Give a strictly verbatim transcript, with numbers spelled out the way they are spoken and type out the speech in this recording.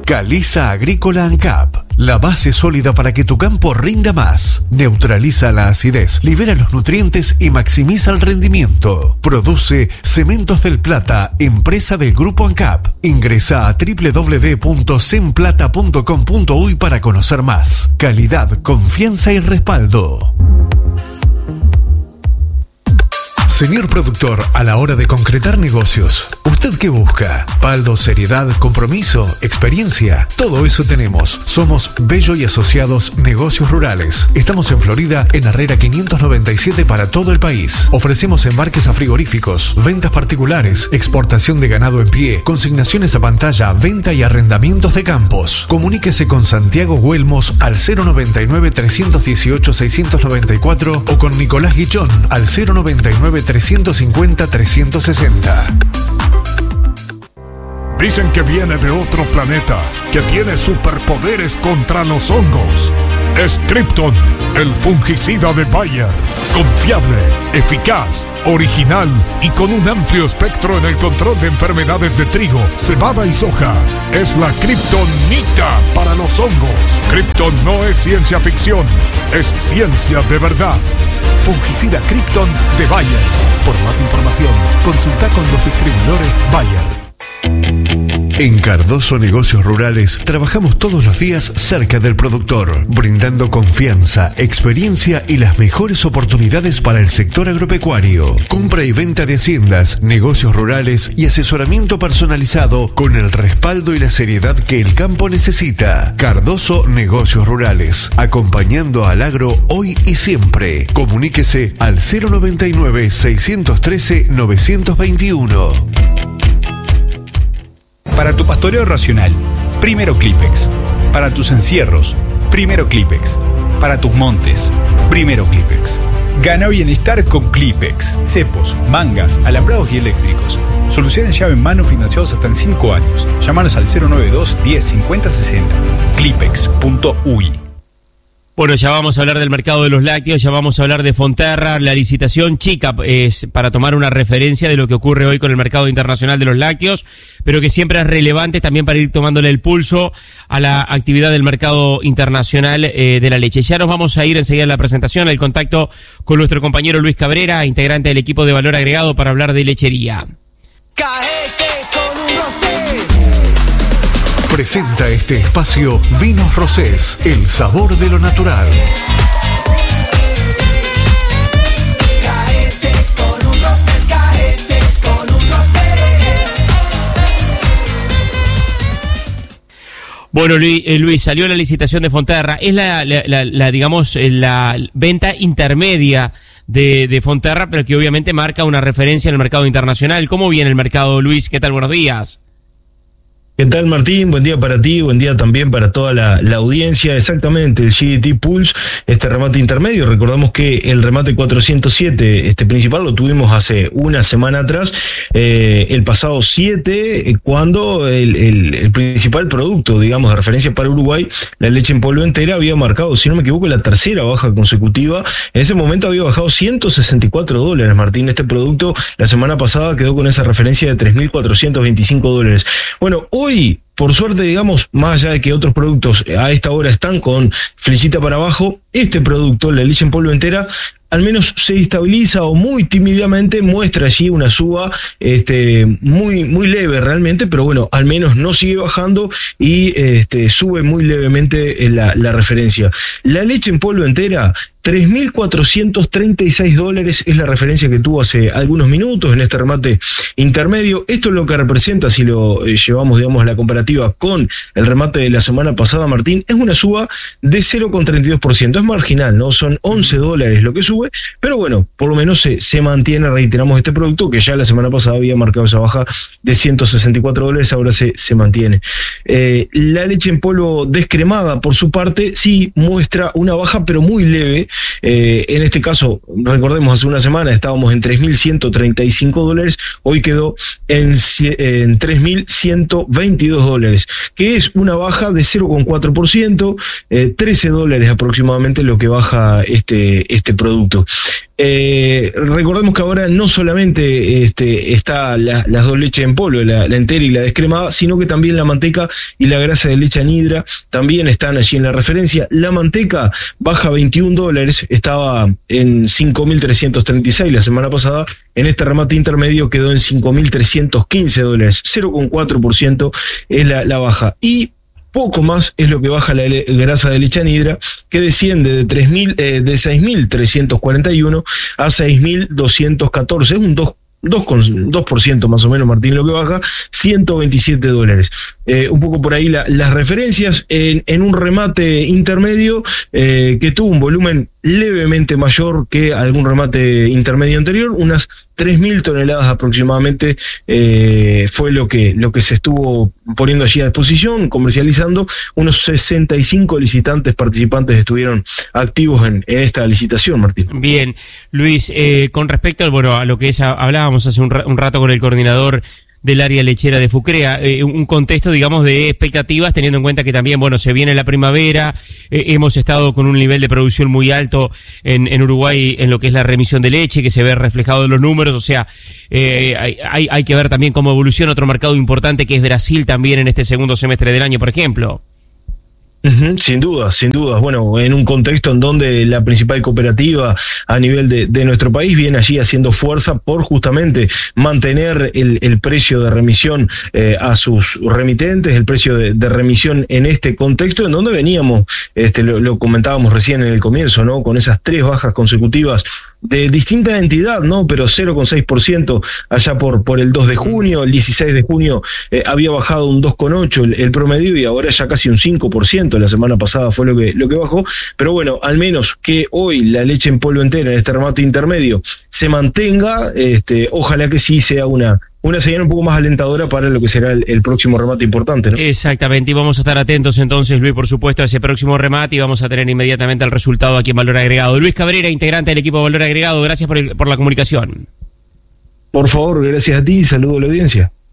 Caliza Agrícola ANCAP, la base sólida para que tu campo rinda más. Neutraliza la acidez, libera los nutrientes y maximiza el rendimiento. Produce Cementos del Plata, empresa del Grupo ANCAP. Ingresa a doble u doble u doble u punto semplata punto com punto uy para conocer más. Calidad, confianza y respaldo. Señor productor, a la hora de concretar negocios, ¿usted qué busca? Paldo, seriedad, compromiso, experiencia. Todo eso tenemos. Somos Bello y Asociados Negocios Rurales. Estamos en Florida, en Herrera quinientos noventa y siete para todo el país. Ofrecemos embarques a frigoríficos, ventas particulares, exportación de ganado en pie, consignaciones a pantalla, venta y arrendamientos de campos. Comuníquese con Santiago Huelmos al cero noventa y nueve, trescientos dieciocho, seiscientos noventa y cuatro o con Nicolás Guichón al cero noventa y nueve, trescientos cincuenta, trescientos sesenta. Dicen que viene de otro planeta, que tiene superpoderes contra los hongos. Es Krypton, el fungicida de Bayer. Confiable, eficaz, original y con un amplio espectro en el control de enfermedades de trigo, cebada y soja. Es la Kryptonita para los hongos. Krypton no es ciencia ficción, es ciencia de verdad. Fungicida Krypton de Bayer. Por más información, consulta con los distribuidores Bayer. En Cardoso Negocios Rurales trabajamos todos los días cerca del productor, brindando confianza, experiencia y las mejores oportunidades para el sector agropecuario. Compra y venta de haciendas, negocios rurales y asesoramiento personalizado con el respaldo y la seriedad que el campo necesita. Cardoso Negocios Rurales, acompañando al agro hoy y siempre. Comuníquese al cero noventa y nueve, seiscientos trece, novecientos veintiuno. Para tu pastoreo racional, primero Clipex. Para tus encierros, primero Clipex. Para tus montes, primero Clipex. Gana bienestar con Clipex. Cepos, mangas, alambrados y eléctricos. Soluciones llave en mano financiados hasta en cinco años. Llámanos al cero noventa y dos, diez, cincuenta, sesenta. clipex punto uy. Bueno, ya vamos a hablar del mercado de los lácteos, ya vamos a hablar de Fonterra. La licitación chica es para tomar una referencia de lo que ocurre hoy con el mercado internacional de los lácteos, pero que siempre es relevante también para ir tomándole el pulso a la actividad del mercado internacional eh, de la leche. Ya nos vamos a ir enseguida a la presentación, al contacto con nuestro compañero Luis Cabrera, integrante del equipo de Valor Agregado, para hablar de lechería. Caete con un rosé. Presenta este espacio Vinos Rosés, el sabor de lo natural. Caete con un rosés, caete con un rosés. Bueno, Luis, eh, Luis, salió la licitación de Fonterra. Es la, la, la, la digamos, la venta intermedia de, de Fonterra, pero que obviamente marca una referencia en el mercado internacional. ¿Cómo viene el mercado, Luis? ¿Qué tal? Buenos días. ¿Qué tal, Martín? Buen día para ti, buen día también para toda la, la audiencia. Exactamente, el G D T Pulse, este remate intermedio. Recordamos que el remate cuatrocientos siete, este principal, lo tuvimos hace una semana atrás, eh, el pasado siete, cuando el, el, el principal producto, digamos, de referencia para Uruguay, la leche en polvo entera, había marcado, si no me equivoco, la tercera baja consecutiva. En ese momento había bajado ciento sesenta y cuatro dólares, Martín. Este producto la semana pasada quedó con esa referencia de tres mil cuatrocientos veinticinco dólares. Bueno, hoy, por suerte, digamos, más allá de que otros productos a esta hora están con flechita para abajo, este producto, la leche en polvo entera, al menos se estabiliza o muy tímidamente muestra allí una suba este, muy, muy leve realmente, pero bueno, al menos no sigue bajando y este, sube muy levemente la, la referencia. La leche en polvo entera, tres mil cuatrocientos treinta y seis dólares es la referencia que tuvo hace algunos minutos en este remate intermedio. Esto es lo que representa, si lo eh, llevamos, digamos, a la comparativa con el remate de la semana pasada, Martín, es una suba de cero coma treinta y dos por ciento. Es marginal, ¿no? Son once dólares lo que sube, pero bueno, por lo menos se, se mantiene, reiteramos, este producto que ya la semana pasada había marcado esa baja de ciento sesenta y cuatro dólares, ahora se, se mantiene. Eh, la leche en polvo descremada, por su parte, sí muestra una baja, pero muy leve, Eh, en este caso, recordemos, hace una semana estábamos en tres mil ciento treinta y cinco dólares, hoy quedó en, en tres mil ciento veintidós dólares, que es una baja de cero coma cuatro por ciento, eh, trece dólares aproximadamente lo que baja este, este producto. Eh, recordemos que ahora no solamente este, está la, las dos leches en polvo, la, la entera y la descremada, sino que también la manteca y la grasa de leche anhidra también están allí en la referencia. La manteca baja veintiún dólares, estaba en cinco mil trescientos treinta y seis la semana pasada, en este remate intermedio quedó en cinco mil trescientos quince dólares, cero coma cuatro por ciento es la, la baja. Y poco más es lo que baja la grasa de leche anhidra, que desciende de tres mil, eh, de seis mil trescientos cuarenta y uno a seis mil doscientos catorce, es un dos por ciento más o menos, Martín, lo que baja, ciento veintisiete dólares. Eh, un poco por ahí la, las referencias en, en un remate intermedio eh, que tuvo un volumen levemente mayor que algún remate intermedio anterior, unas tres mil toneladas aproximadamente eh, fue lo que, lo que se estuvo poniendo allí a disposición, comercializando. Unos sesenta y cinco licitantes participantes estuvieron activos en, en esta licitación, Martín. Bien, Luis, eh, con respecto bueno, a lo que es, hablábamos hace un, un rato con el coordinador del área lechera de Fucrea, eh, un contexto, digamos, de expectativas, teniendo en cuenta que también, bueno, se viene la primavera, eh, hemos estado con un nivel de producción muy alto en, en Uruguay en lo que es la remisión de leche, que se ve reflejado en los números, o sea, eh, hay, hay que ver también cómo evoluciona otro mercado importante que es Brasil también en este segundo semestre del año, por ejemplo. Uh-huh, sin duda, sin duda. Bueno, en un contexto en donde la principal cooperativa a nivel de, de nuestro país viene allí haciendo fuerza por justamente mantener el, el precio de remisión eh, a sus remitentes, el precio de, de remisión en este contexto en donde veníamos, este, lo, lo comentábamos recién en el comienzo, ¿no? Con esas tres bajas consecutivas de distinta entidad, ¿no? Pero cero coma seis por ciento allá por, por el dos de junio, el dieciséis de junio eh, había bajado un dos coma ocho el, el promedio y ahora ya casi un cinco por ciento. La semana pasada fue lo que, lo que bajó, pero bueno, al menos que hoy la leche en polvo entera en este remate intermedio se mantenga, este, ojalá que sí sea una una señal un poco más alentadora para lo que será el, el próximo remate importante, ¿no? Exactamente, y vamos a estar atentos entonces, Luis, por supuesto, a ese próximo remate y vamos a tener inmediatamente el resultado aquí en Valor Agregado. Luis Cabrera, integrante del equipo de Valor Agregado, gracias por, el, por la comunicación. Por favor, gracias a ti y saludo a la audiencia.